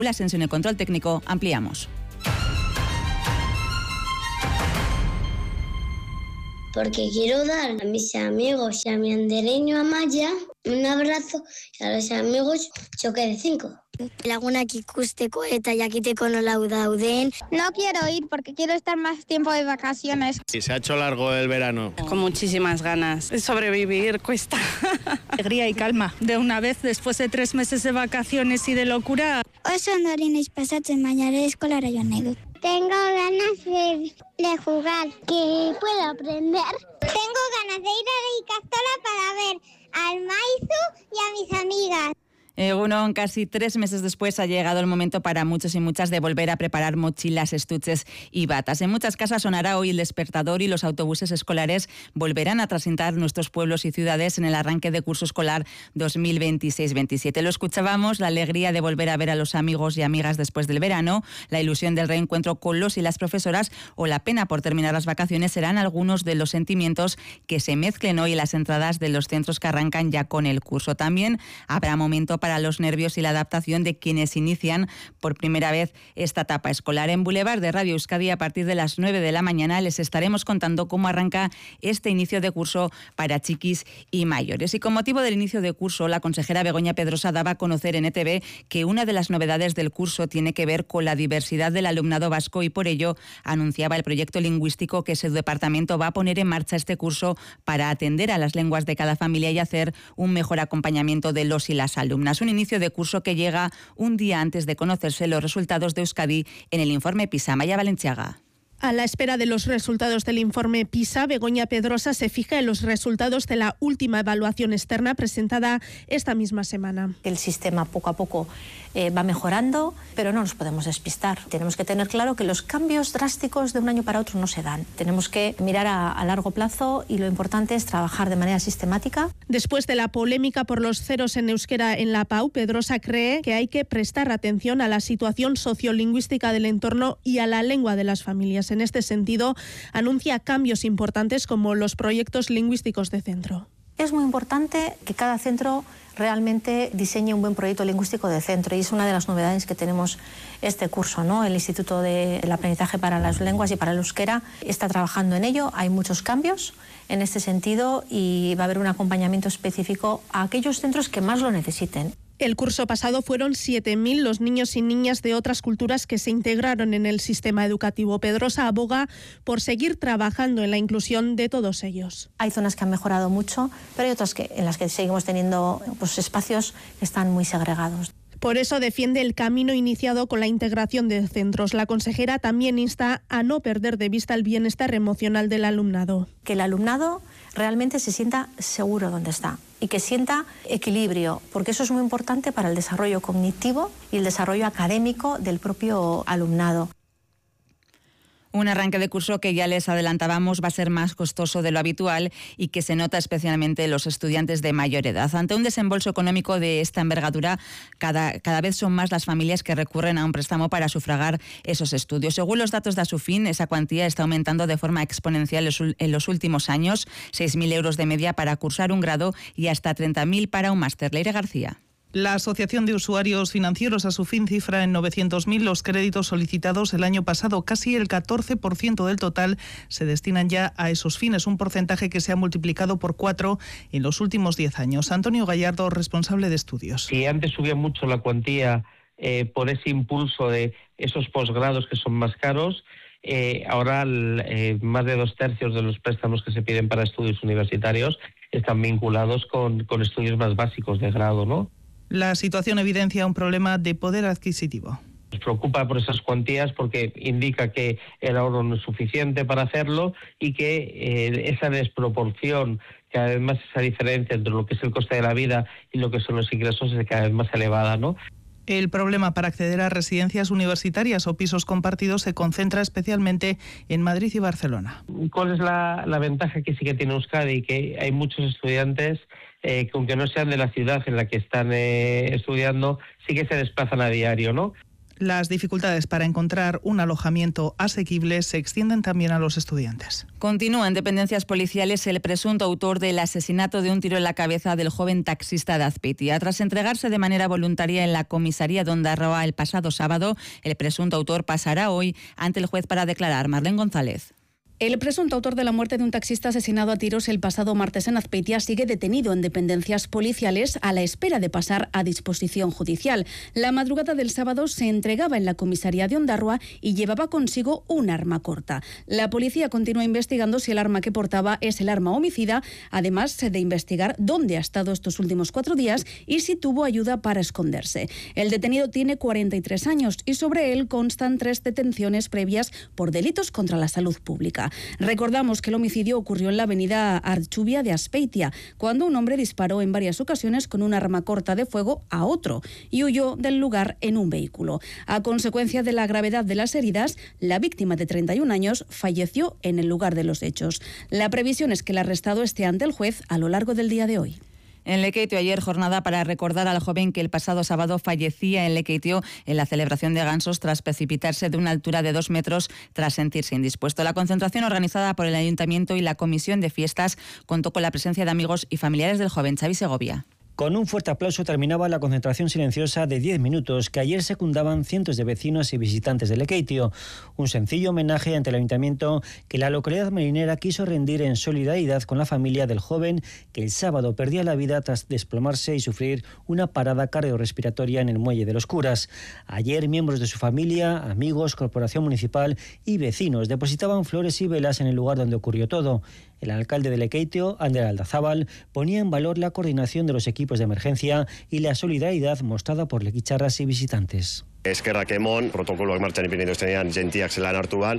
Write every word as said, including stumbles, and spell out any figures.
La Ascensión y el control técnico, ampliamos. Porque quiero dar a mis amigos y a mi andereño Amaya un abrazo y a los amigos choque de cinco. Lagunak ikusteko eta jakiteko nola dauden. No quiero ir porque quiero estar más tiempo de vacaciones. Y se ha hecho largo el verano. Con muchísimas ganas. Sobrevivir cuesta. Alegría y calma. De una vez, después de tres meses de vacaciones y de locura. Oso ondoren pasatzen baina eskolara joan nahi dut. Tengo ganas de, de jugar, que puedo aprender. Tengo ganas de ir a la Icastola para ver al Maizu y a mis amigas. Egunon, casi tres meses después ha llegado el momento para muchos y muchas de volver a preparar mochilas, estuches y batas. En muchas casas sonará hoy el despertador y los autobuses escolares volverán a transitar nuestros pueblos y ciudades en el arranque de curso escolar dos mil veintiséis veintisiete. Lo escuchábamos, la alegría de volver a ver a los amigos y amigas después del verano, la ilusión del reencuentro con los y las profesoras o la pena por terminar las vacaciones serán algunos de los sentimientos que se mezclen hoy en las entradas de los centros que arrancan ya con el curso. También habrá momento para los nervios y la adaptación de quienes inician por primera vez esta etapa escolar. En Boulevard de Radio Euskadi, a partir de las nueve de la mañana, les estaremos contando cómo arranca este inicio de curso para chiquis y mayores. Y con motivo del inicio de curso, la consejera Begoña Pedrosa daba a conocer en E T V que una de las novedades del curso tiene que ver con la diversidad del alumnado vasco y por ello anunciaba el proyecto lingüístico que su departamento va a poner en marcha este curso para atender a las lenguas de cada familia y hacer un mejor acompañamiento de los y las alumnas. Un inicio de curso que llega un día antes de conocerse los resultados de Euskadi en el informe PISA. Maya Valenciaga. A la espera de los resultados del informe PISA, Begoña Pedrosa se fija en los resultados de la última evaluación externa presentada esta misma semana. El sistema poco a poco eh, va mejorando, pero no nos podemos despistar. Tenemos que tener claro que los cambios drásticos de un año para otro no se dan. Tenemos que mirar a, a largo plazo y lo importante es trabajar de manera sistemática. Después de la polémica por los ceros en euskera en la PAU, Pedrosa cree que hay que prestar atención a la situación sociolingüística del entorno y a la lengua de las familias. En este sentido, anuncia cambios importantes como los proyectos lingüísticos de centro. Es muy importante que cada centro realmente diseñe un buen proyecto lingüístico de centro y es una de las novedades que tenemos este curso, ¿no? El Instituto del Aprendizaje para las Lenguas y para el Euskera está trabajando en ello. Hay muchos cambios en este sentido y va a haber un acompañamiento específico a aquellos centros que más lo necesiten. El curso pasado fueron siete mil los niños y niñas de otras culturas que se integraron en el sistema educativo. Pedrosa aboga por seguir trabajando en la inclusión de todos ellos. Hay zonas que han mejorado mucho, pero hay otras que, en las que seguimos teniendo pues, espacios que están muy segregados. Por eso defiende el camino iniciado con la integración de centros. La consejera también insta a no perder de vista el bienestar emocional del alumnado. Que el alumnado realmente se sienta seguro donde está y que sienta equilibrio, porque eso es muy importante para el desarrollo cognitivo y el desarrollo académico del propio alumnado. Un arranque de curso que ya les adelantábamos va a ser más costoso de lo habitual y que se nota especialmente en los estudiantes de mayor edad. Ante un desembolso económico de esta envergadura, cada, cada vez son más las familias que recurren a un préstamo para sufragar esos estudios. Según los datos de Asufin, esa cuantía está aumentando de forma exponencial en los últimos años, seis mil euros de media para cursar un grado y hasta treinta mil para un máster. Leire García. La Asociación de Usuarios Financieros Asufin cifra en novecientos mil los créditos solicitados el año pasado. Casi el catorce por ciento del total se destinan ya a esos fines, un porcentaje que se ha multiplicado por cuatro en los últimos diez años. Antonio Gallardo, responsable de estudios. Si antes subía mucho la cuantía eh, por ese impulso de esos posgrados que son más caros, eh, ahora el, eh, más de dos tercios de los préstamos que se piden para estudios universitarios están vinculados con, con estudios más básicos de grado, ¿no? La situación evidencia un problema de poder adquisitivo. Nos preocupa por esas cuantías porque indica que el ahorro no es suficiente para hacerlo y que eh, esa desproporción, cada vez más esa diferencia entre lo que es el coste de la vida y lo que son los ingresos es cada vez más elevada, ¿no? El problema para acceder a residencias universitarias o pisos compartidos se concentra especialmente en Madrid y Barcelona. ¿Cuál es la, la ventaja que sí que tiene Euskadi? Que hay muchos estudiantes eh, que aunque no sean de la ciudad en la que están eh, estudiando, sí que se desplazan a diario, ¿no? Las dificultades para encontrar un alojamiento asequible se extienden también a los estudiantes. Continúa en dependencias policiales el presunto autor del asesinato de un tiro en la cabeza del joven taxista de Azpeitia. Tras entregarse de manera voluntaria en la comisaría de Ondarroa el pasado sábado, el presunto autor pasará hoy ante el juez para declarar. Marlene González. El presunto autor de la muerte de un taxista asesinado a tiros el pasado martes en Azpeitia sigue detenido en dependencias policiales a la espera de pasar a disposición judicial. La madrugada del sábado se entregaba en la comisaría de Ondarroa y llevaba consigo un arma corta. La policía continúa investigando si el arma que portaba es el arma homicida, además de investigar dónde ha estado estos últimos cuatro días y si tuvo ayuda para esconderse. El detenido tiene cuarenta y tres años y sobre él constan tres detenciones previas por delitos contra la salud pública. Recordamos que el homicidio ocurrió en la avenida Archubia de Azpeitia, cuando un hombre disparó en varias ocasiones con un arma corta de fuego a otro y huyó del lugar en un vehículo. A consecuencia de la gravedad de las heridas, la víctima de treinta y un años falleció en el lugar de los hechos. La previsión es que el arrestado esté ante el juez a lo largo del día de hoy. En Lekeitio ayer jornada para recordar al joven que el pasado sábado fallecía en Lekeitio en la celebración de gansos tras precipitarse de una altura de dos metros tras sentirse indispuesto. La concentración organizada por el Ayuntamiento y la Comisión de Fiestas contó con la presencia de amigos y familiares del joven. Xavi Segovia. Con un fuerte aplauso terminaba la concentración silenciosa de diez minutos que ayer secundaban cientos de vecinos y visitantes de Lekeitio. Un sencillo homenaje ante el ayuntamiento que la localidad marinera quiso rendir en solidaridad con la familia del joven que el sábado perdía la vida tras desplomarse y sufrir una parada cardiorrespiratoria en el muelle de los Curas. Ayer miembros de su familia, amigos, corporación municipal y vecinos depositaban flores y velas en el lugar donde ocurrió todo. El alcalde de Lekeitio, Ander Aldazábal, ponía en valor la coordinación de los equipos de emergencia y la solidaridad mostrada por lequitxarras y visitantes. Eskerrak emon, protokoloak martxan ipini duztenean gentiak zelan hartu ban,